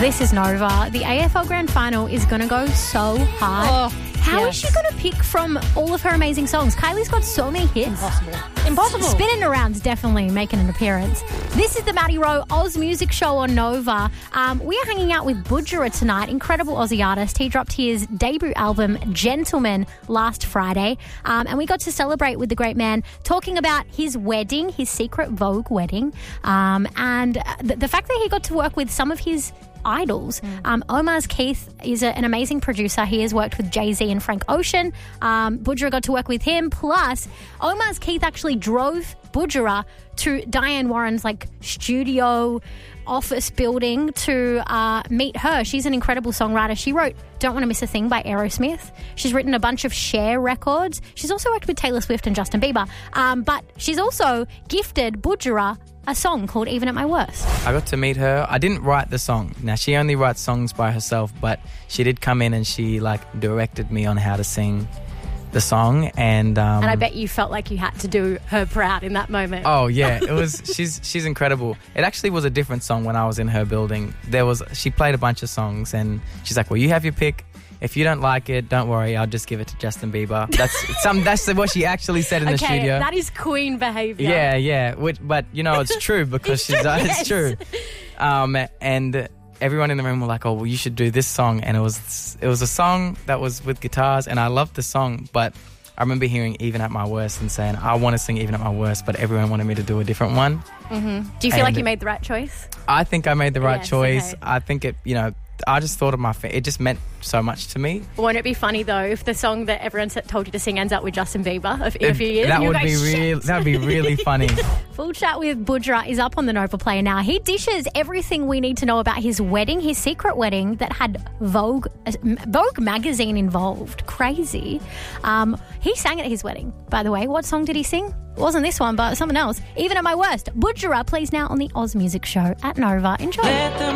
This is Nova. The AFL Grand Final is going to go so hard. How is she going to pick from all of her amazing songs? Kylie's got so many hits. Impossible. Spinning Around's definitely making an appearance. This is the Maddie Rowe Oz Music Show on Nova. We are hanging out with Budjerah tonight, incredible Aussie artist. He dropped his debut album, Gentleman, last Friday. And we got to celebrate with the great man, talking about his wedding, his secret Vogue wedding, and the fact that he got to work with some of his idols. Omar's Keith is an amazing producer. He has worked with Jay-Z and Frank Ocean. Budjerah got to work with him. Plus, Omar's Keith actually drove Budjerah to Diane Warren's studio office building to meet her. She's an incredible songwriter. She wrote Don't Want to Miss a Thing by Aerosmith. She's written a bunch of Cher records. She's also worked with Taylor Swift and Justin Bieber. But she's also gifted Budjerah a song called Even at My Worst. I got to meet her. I didn't write the song. Now, she only writes songs by herself, but she did come in and she directed me on how to sing the song. And I bet you felt like you had to do her proud in that moment. Oh, yeah. It was. She's incredible. It actually was a different song when I was in her building. She played a bunch of songs and she's like, well, you have your pick. If you don't like it, don't worry. I'll just give it to Justin Bieber. That's what she actually said in the studio. That is queen behaviour. Yeah. But it's true because it's true. And everyone in the room were like, "Oh, well, you should do this song." And it was a song that was with guitars, and I loved the song. But I remember hearing Even at My Worst and saying, "I want to sing Even at My Worst," but everyone wanted me to do a different one. Mm-hmm. Do you feel like you made the right choice? I think I made the right choice. Okay. I think it. I just thought of it just meant so much to me. Won't it be funny though if the song that everyone told you to sing ends up with Justin Bieber in a few years? That would be really funny. Full chat with Budjerah is up on the Nova Player now. He dishes everything we need to know about his wedding, his secret wedding that had Vogue magazine involved. Crazy. He sang at his wedding, by the way. What song did he sing? It wasn't this one, but something else. Even at My Worst. Budjerah plays now on the Oz Music Show at Nova. Enjoy.